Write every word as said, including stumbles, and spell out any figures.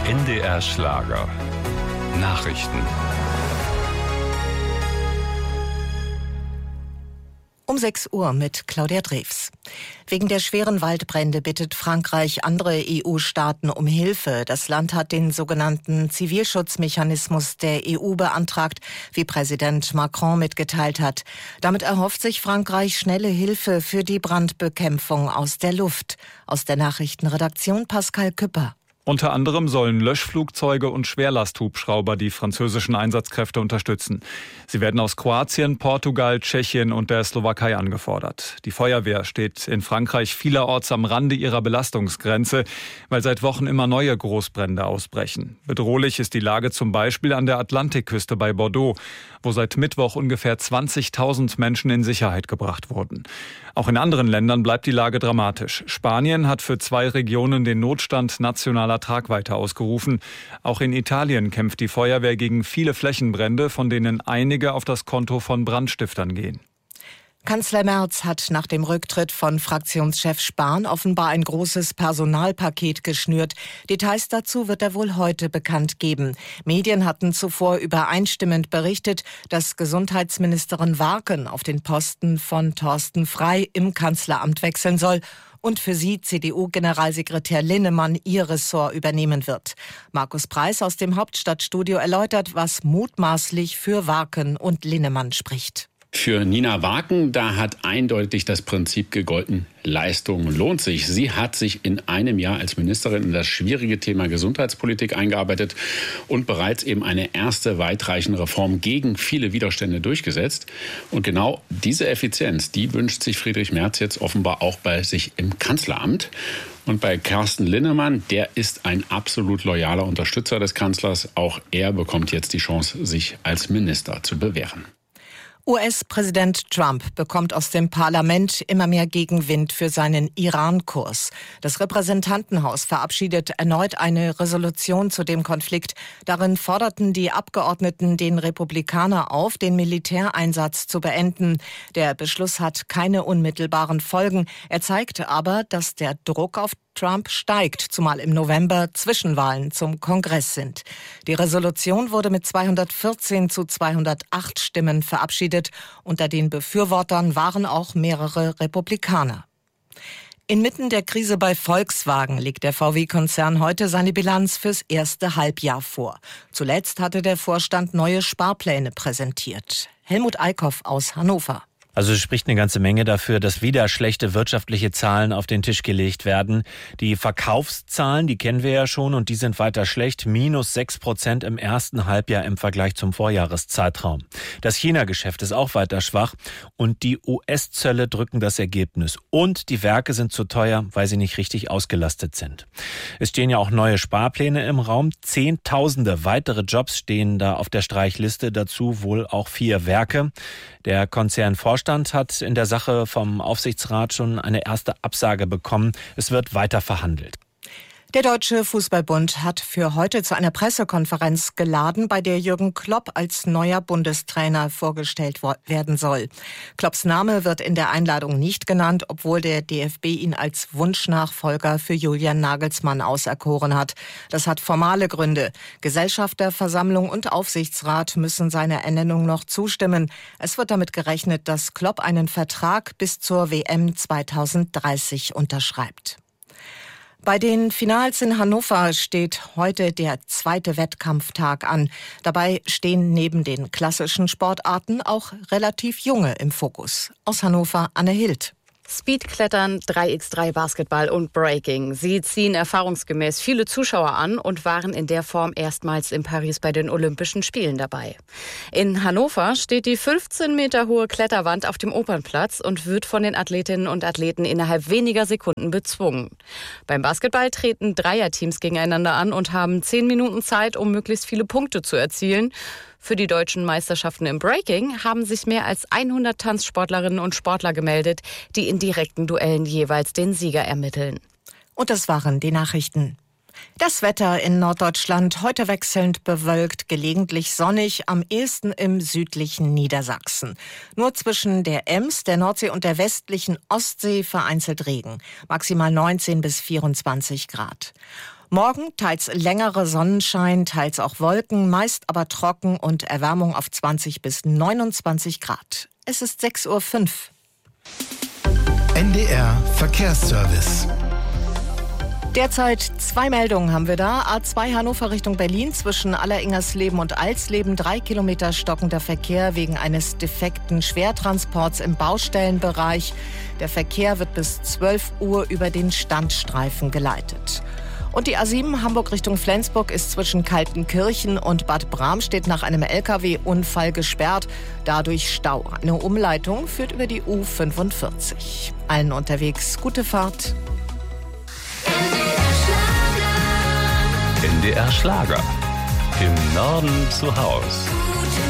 N D R Schlager. Nachrichten. Um sechs Uhr mit Claudia Drews. Wegen der schweren Waldbrände bittet Frankreich andere E U-Staaten um Hilfe. Das Land hat den sogenannten Zivilschutzmechanismus der E U beantragt, wie Präsident Macron mitgeteilt hat. Damit erhofft sich Frankreich schnelle Hilfe für die Brandbekämpfung aus der Luft. Aus der Nachrichtenredaktion Pascal Küpper. Unter anderem sollen Löschflugzeuge und Schwerlasthubschrauber die französischen Einsatzkräfte unterstützen. Sie werden aus Kroatien, Portugal, Tschechien und der Slowakei angefordert. Die Feuerwehr steht in Frankreich vielerorts am Rande ihrer Belastungsgrenze, weil seit Wochen immer neue Großbrände ausbrechen. Bedrohlich ist die Lage zum Beispiel an der Atlantikküste bei Bordeaux, wo seit Mittwoch ungefähr zwanzigtausend Menschen in Sicherheit gebracht wurden. Auch in anderen Ländern bleibt die Lage dramatisch. Spanien hat für zwei Regionen den Notstand nationaler Tragweite ausgerufen. Auch in Italien kämpft die Feuerwehr gegen viele Flächenbrände, von denen einige auf das Konto von Brandstiftern gehen. Kanzler Merz hat nach dem Rücktritt von Fraktionschef Spahn offenbar ein großes Personalpaket geschnürt. Details dazu wird er wohl heute bekannt geben. Medien hatten zuvor übereinstimmend berichtet, dass Gesundheitsministerin Warken auf den Posten von Thorsten Frey im Kanzleramt wechseln soll und für sie C D U-Generalsekretär Linnemann ihr Ressort übernehmen wird. Markus Preis aus dem Hauptstadtstudio erläutert, was mutmaßlich für Warken und Linnemann spricht. Für Nina Warken, da hat eindeutig das Prinzip gegolten, Leistung lohnt sich. Sie hat sich in einem Jahr als Ministerin in das schwierige Thema Gesundheitspolitik eingearbeitet und bereits eben eine erste weitreichende Reform gegen viele Widerstände durchgesetzt. Und genau diese Effizienz, die wünscht sich Friedrich Merz jetzt offenbar auch bei sich im Kanzleramt. Und bei Carsten Linnemann, der ist ein absolut loyaler Unterstützer des Kanzlers. Auch er bekommt jetzt die Chance, sich als Minister zu bewähren. U S-Präsident Trump bekommt aus dem Parlament immer mehr Gegenwind für seinen Iran-Kurs. Das Repräsentantenhaus verabschiedet erneut eine Resolution zu dem Konflikt. Darin forderten die Abgeordneten den Republikaner auf, den Militäreinsatz zu beenden. Der Beschluss hat keine unmittelbaren Folgen. Er zeigt aber, dass der Druck auf Trump steigt, zumal im November Zwischenwahlen zum Kongress sind. Die Resolution wurde mit zweihundertvierzehn zu zweihundertacht Stimmen verabschiedet. Unter den Befürwortern waren auch mehrere Republikaner. Inmitten der Krise bei Volkswagen legt der V W-Konzern heute seine Bilanz fürs erste Halbjahr vor. Zuletzt hatte der Vorstand neue Sparpläne präsentiert. Helmut Eickhoff aus Hannover. Also es spricht eine ganze Menge dafür, dass wieder schlechte wirtschaftliche Zahlen auf den Tisch gelegt werden. Die Verkaufszahlen, die kennen wir ja schon und die sind weiter schlecht. Minus sechs Prozent im ersten Halbjahr im Vergleich zum Vorjahreszeitraum. Das China-Geschäft ist auch weiter schwach und die U S-Zölle drücken das Ergebnis. Und die Werke sind zu teuer, weil sie nicht richtig ausgelastet sind. Es stehen ja auch neue Sparpläne im Raum. Zehntausende weitere Jobs stehen da auf der Streichliste, dazu wohl auch vier Werke. Der Konzernvorstand hat in der Sache vom Aufsichtsrat schon eine erste Absage bekommen. Es wird weiter verhandelt. Der Deutsche Fußballbund hat für heute zu einer Pressekonferenz geladen, bei der Jürgen Klopp als neuer Bundestrainer vorgestellt werden soll. Klopps Name wird in der Einladung nicht genannt, obwohl der D F B ihn als Wunschnachfolger für Julian Nagelsmann auserkoren hat. Das hat formale Gründe. Gesellschafterversammlung und Aufsichtsrat müssen seiner Ernennung noch zustimmen. Es wird damit gerechnet, dass Klopp einen Vertrag bis zur W M zweitausenddreißig unterschreibt. Bei den Finals in Hannover steht heute der zweite Wettkampftag an. Dabei stehen neben den klassischen Sportarten auch relativ junge im Fokus. Aus Hannover Anne Hild. Speedklettern, drei mal drei Basketball und Breaking. Sie ziehen erfahrungsgemäß viele Zuschauer an und waren in der Form erstmals in Paris bei den Olympischen Spielen dabei. In Hannover steht die fünfzehn Meter hohe Kletterwand auf dem Opernplatz und wird von den Athletinnen und Athleten innerhalb weniger Sekunden bezwungen. Beim Basketball treten Dreierteams gegeneinander an und haben zehn Minuten Zeit, um möglichst viele Punkte zu erzielen. Für die deutschen Meisterschaften im Breaking haben sich mehr als hundert Tanzsportlerinnen und Sportler gemeldet, die in direkten Duellen jeweils den Sieger ermitteln. Und das waren die Nachrichten. Das Wetter in Norddeutschland heute wechselnd bewölkt, gelegentlich sonnig, am ehesten im südlichen Niedersachsen. Nur zwischen der Ems, der Nordsee und der westlichen Ostsee vereinzelt Regen. Maximal neunzehn bis vierundzwanzig Grad. Morgen teils längere Sonnenschein, teils auch Wolken, meist aber trocken und Erwärmung auf zwanzig bis neunundzwanzig Grad. Es ist sechs Uhr fünf. N D R Verkehrsservice. Derzeit zwei Meldungen haben wir da. A zwei Hannover Richtung Berlin zwischen Alleringersleben und Alsleben. Drei Kilometer stockender Verkehr wegen eines defekten Schwertransports im Baustellenbereich. Der Verkehr wird bis zwölf Uhr über den Standstreifen geleitet. Und die A sieben Hamburg Richtung Flensburg ist zwischen Kaltenkirchen und Bad Bramstedt nach einem L K W-Unfall gesperrt. Dadurch Stau. Eine Umleitung führt über die U fünfundvierzig. Allen unterwegs gute Fahrt. N D R Schlager. Im Norden zu Haus.